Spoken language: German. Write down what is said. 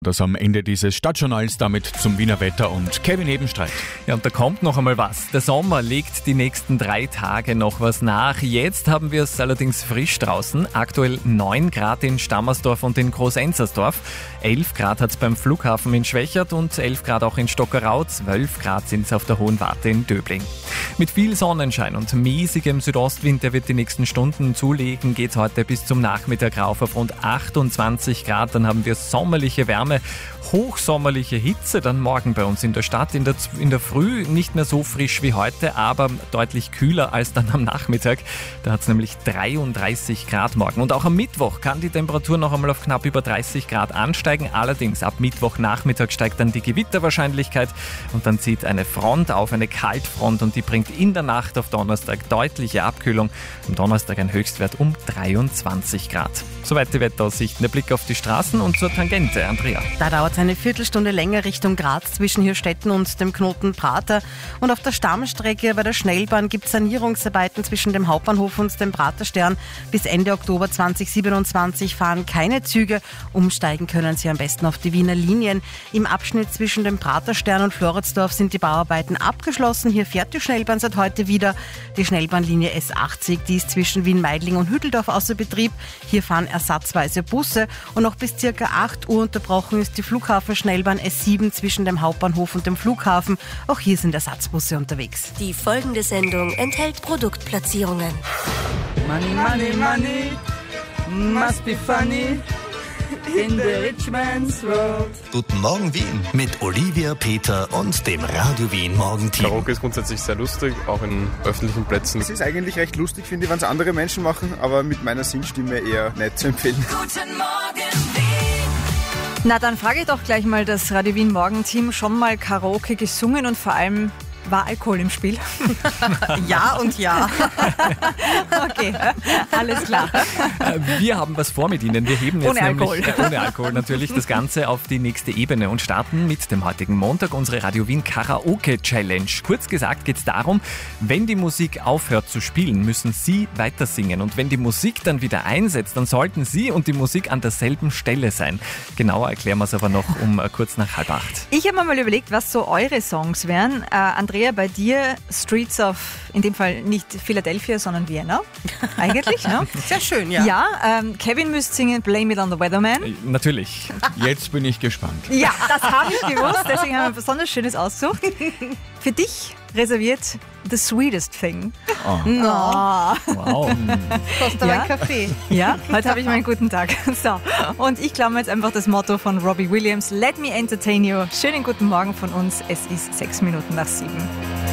Das am Ende dieses Stadtjournals, damit zum Wiener Wetter und Kevin Hebenstreit. Ja, und da kommt noch einmal was. Der Sommer legt die nächsten 3 Tage noch was nach. Jetzt haben wir es allerdings frisch draußen. Aktuell 9 Grad in Stammersdorf und in Groß-Enzersdorf. 11 Grad hat es beim Flughafen in Schwächert und 11 Grad auch in Stockerau. 12 Grad sind es auf der Hohen Warte in Döbling. Mit viel Sonnenschein und mäßigem Südostwind, der wird die nächsten Stunden zulegen, geht es heute bis zum Nachmittag rauf auf rund 28 Grad. Dann haben wir sommerliche Wärme. Hochsommerliche Hitze dann morgen bei uns in der Stadt. In der Früh nicht mehr so frisch wie heute, aber deutlich kühler als dann am Nachmittag. Da hat es nämlich 33 Grad morgen. Und auch am Mittwoch kann die Temperatur noch einmal auf knapp über 30 Grad ansteigen. Allerdings ab Mittwochnachmittag steigt dann die Gewitterwahrscheinlichkeit und dann zieht eine Front auf, eine Kaltfront, und die bringt in der Nacht auf Donnerstag deutliche Abkühlung. Am Donnerstag ein Höchstwert um 23 Grad. Soweit die Wetteraussichten. Der Blick auf die Straßen und zur Tangente. Andrea. Da dauert es eine Viertelstunde länger Richtung Graz zwischen Hirstetten und dem Knoten Prater. Und auf der Stammstrecke bei der Schnellbahn gibt es Sanierungsarbeiten zwischen dem Hauptbahnhof und dem Praterstern. Bis Ende Oktober 2027 fahren keine Züge. Umsteigen können Sie am besten auf die Wiener Linien. Im Abschnitt zwischen dem Praterstern und Floridsdorf sind die Bauarbeiten abgeschlossen. Hier fährt die Schnellbahn seit heute wieder. Die Schnellbahnlinie S80, die ist zwischen Wien-Meidling und Hütteldorf außer Betrieb. Hier fahren ersatzweise Busse. Und noch bis ca. 8 Uhr unterbrochen ist die Flughafen-Schnellbahn S7 zwischen dem Hauptbahnhof und dem Flughafen. Auch hier sind Ersatzbusse unterwegs. Die folgende Sendung enthält Produktplatzierungen. Money, money, money, must be funny in the rich man's world. Guten Morgen Wien mit Olivia, Peter und dem Radio Wien Morgenteam. Karaoke ist grundsätzlich sehr lustig, auch in öffentlichen Plätzen. Es ist eigentlich recht lustig, finde ich, wenn es andere Menschen machen, aber mit meiner Singstimme eher nicht zu empfehlen. Guten Morgen Wien. Na, dann frage ich doch gleich mal das Radio Wien Morgenteam, schon mal Karaoke gesungen und vor allem, war Alkohol im Spiel? Ja und ja. Okay, alles klar. Wir haben was vor mit Ihnen. Wir heben jetzt Ohne Alkohol. ohne Alkohol natürlich das Ganze auf die nächste Ebene und starten mit dem heutigen Montag unsere Radio Wien Karaoke Challenge. Kurz gesagt geht es darum, wenn die Musik aufhört zu spielen, müssen Sie weiter singen. Und wenn die Musik dann wieder einsetzt, dann sollten Sie und die Musik an derselben Stelle sein. Genauer erklären wir es aber noch um kurz nach 7:30. Ich habe mir mal überlegt, was so eure Songs wären. Andrea, bei dir Streets of, in dem Fall nicht Philadelphia, sondern Vienna. Eigentlich, ne? Sehr schön, ja. Ja, Kevin müsste singen Blame It on the Weatherman. Natürlich. Jetzt bin ich gespannt. Ja, das habe ich gewusst, deswegen haben wir ein besonders schönes ausgesucht. Für dich reserviert The Sweetest Thing. Oh. Wow. Kostet aber Ja. einen Kaffee. Ja, heute habe ich meinen guten Tag. So, und ich klammer jetzt einfach das Motto von Robbie Williams. Let me entertain you. Schönen guten Morgen von uns. Es ist 6 Minuten nach 7.